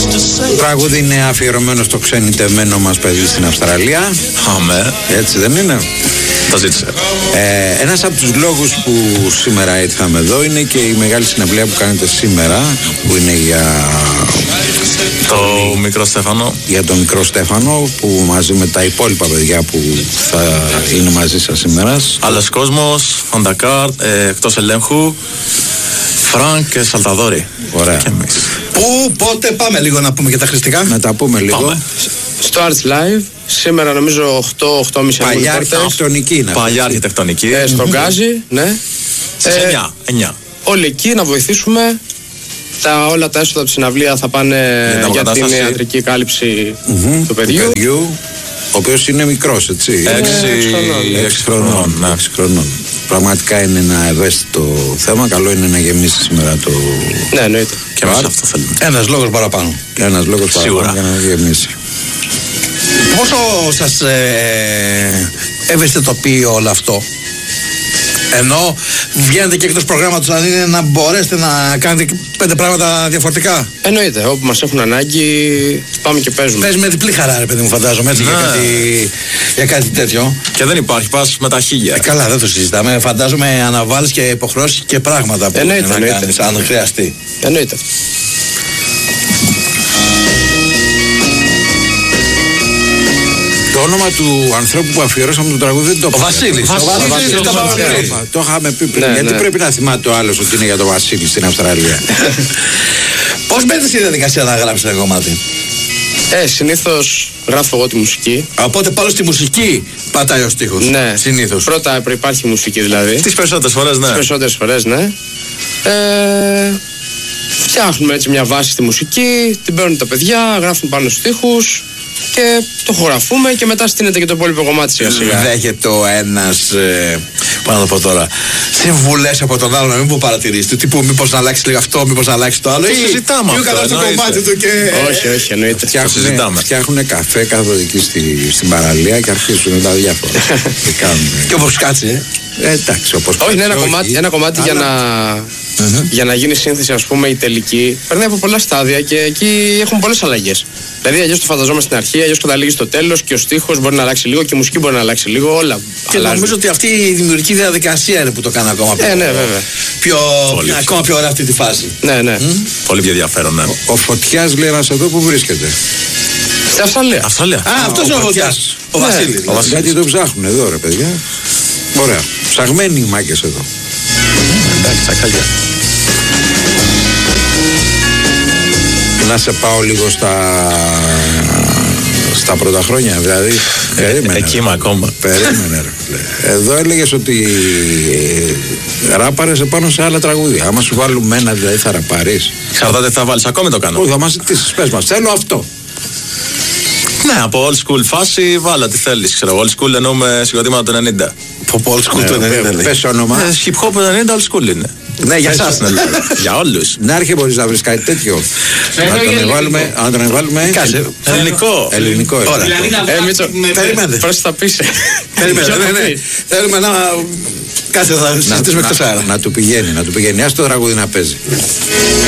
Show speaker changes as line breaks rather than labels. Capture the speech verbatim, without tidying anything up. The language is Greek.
Το τραγούδι είναι αφιερωμένο στο ξενιτεμένο μας παιδί στην Αυστραλία.
Αμέ.
Έτσι δεν είναι?
Το ζήτησε.
Ε, ένας από τους λόγους που σήμερα ήρθαμε εδώ είναι και η μεγάλη συναυλία που κάνετε σήμερα, που είναι για
το τον... μικρό Στέφανο.
Για τον μικρό Στέφανο, που μαζί με τα υπόλοιπα παιδιά που θα είναι μαζί σας σήμερα.
Άλλος κόσμος, Φαντακάρ, ε, εκτός ελέγχου, Φρανκ και Σαλταδόρη.
Ωραία.
Και εμείς.
Πού, πότε πάμε λίγο να πούμε για τα χρηστικά?
Να τα πούμε λίγο. Πάμε.
Στο Arts Live, σήμερα νομίζω οκτώ οκτώ και μισή.
Παλιά αρχιτεκτονική είναι.
Παλιά αρχιτεκτονική.
Ε, στο Γκάζι, ναι.
Στις ε, εννιά, εννιά.
Όλοι εκεί να βοηθήσουμε. Τα, όλα τα έσοδα από τη συναυλία θα πάνε για, για την ιατρική κάλυψη mm-hmm. του παιδιού.
Του παιδιού, ο οποίος είναι μικρός, έτσι.
έξι χρονών.
Ναι. χρονών. Πραγματικά είναι ένα ευαίσθητο θέμα. Καλό είναι να γεμίσει σήμερα το.
Ναι, εννοείται.
Και εμείς αυτό θέλουμε.
Ένας λόγος παραπάνω.
Ένας λόγος παραπάνω για να γεμίσει.
Πόσο σας ε, ευαισθητοποιεί όλο αυτό? Ενώ βγαίνετε και εκτός προγράμματος, αν είναι να μπορέσετε να κάνετε πέντε πράγματα διαφορετικά.
Εννοείται, όπου μας έχουν ανάγκη πάμε και παίζουμε.
Παίζει με διπλή χαρά, ρε παιδί μου, φαντάζομαι, έτσι, ναι. για, κάτι, για κάτι τέτοιο.
Και δεν υπάρχει, πας με τα χίλια.
Ε, καλά, δεν το συζητάμε. Φαντάζομαι αναβάλεις και υποχρεώσεις και πράγματα που
εννοείται,
να
εννοείται.
κάνεις, αν χρειαστεί.
Εννοείται.
Το όνομα του ανθρώπου που αφιερώσαμε το τραγούδι δεν το
Ο Βασίλης.
Ο Βασίλης. Το είχαμε πει πριν. Γιατί πρέπει να θυμάται ο άλλος ότι είναι για τον Βασίλη στην Αυστραλία?
Πώς μπαίνετε στη διαδικασία να γράψετε ένα κομμάτι?
Ε, συνήθως γράφω εγώ τη μουσική.
Οπότε πάνω στη μουσική πατάει ο στίχος.
Ναι.
Συνήθως.
Πρώτα προϋπάρχει μουσική δηλαδή.
Τις περισσότερες φορές, ναι.
Τις περισσότερες φορές, ναι. Ε, φτιάχνουμε έτσι μια βάση στη μουσική, την παίρνουν τα παιδιά, γράφουν πάνω στους στίχους και το χωραφούμε και μετά στείνεται και το υπόλοιπο κομμάτι σιγά σιγά.
Δέχεται ο ένας, ε, πώς να το πω τώρα, συμβουλές από τον άλλο, να μην πω παρατηρήσετε. Τύπου μήπως να αλλάξει λίγο αυτό, μήπως να αλλάξει το άλλο.
Το συζητάμε αυτό.
Πιο καλά το κομμάτι του και.
Όχι, όχι, εννοείται.
Φτιάχνουν καφέ καθοδική στη, στην παραλία και αρχίζουν τα διάφορα.
Και όπως κάτσει, ε.
Ε, εντάξει, όπως
όχι, είναι ένα κομμάτι, ένα κομμάτι για, να, uh-huh. για να γίνει σύνθεση, ας πούμε, η τελική. Περνάει από πολλά στάδια και εκεί έχουν πολλές αλλαγές. Δηλαδή, αλλιώς το φανταζόμαστε στην αρχή, αλλιώς καταλήγει στο τέλος και ο στίχος μπορεί να αλλάξει λίγο και η μουσική μπορεί να αλλάξει λίγο. Όλα.
Και αλλάζουν. Νομίζω ότι αυτή η δημιουργική διαδικασία είναι που το κάνει ακόμα πιο.
Ε, ναι, βέβαια.
Πιο, ακόμα πιο ωραία αυτή τη φάση.
Ναι, ναι.
Mm? Πολύ πιο ενδιαφέρον, ναι.
Ο, ο Φωτιάς λέει ένας εδώ που βρίσκεται.
Στην Αυστραλία.
Αυστραλία.
Α, αυτός είναι ο Φωτιάς. Ο Βασίλης.
Γιατί το ψάχνουν εδώ, ρε παιδιά. Ωραία. Ψαγμένοι οι μάγκες εδώ.
Εντάξει, τσακαλιά.
Να σε πάω λίγο στα στα πρώτα χρόνια, δηλαδή. Περίμενε.
Εκεί είμαι ακόμα.
Περίμενε, ρε. Εδώ έλεγες ότι ράπαρες επάνω σε άλλα τραγούδια. Άμα σου βάλουμε ένα, δηλαδή θα ραπαρείς.
Εξαρτάται, θα βάλεις. Ακόμη το κάνω.
Όχι, θα μας ζητήσεις. Πες μας, θέλω αυτό.
Ναι, από old school φάση βάλα τι θέλεις. Ξέρω, old school εννοούμε συγκροτήματα του ενενήντα.
Από old school του ενενήντα.
Πες όνομα.
Hip hop του ενενήντα old school είναι.
Ναι, για εσάς.
Για όλους.
Να έρχε μπορείς να βρεις κάτι τέτοιο. Να τον βάλουμε.
Ελληνικό.
Ελληνικό.
Ωραία. Περίμενε. Πώς θα πεις.
Θέλουμε να. Κάτσε, θα συζητήσουμε εκτός αέρα.
Να του πηγαίνει, να του πηγαίνει. Ας το τραγούδι να παίζει.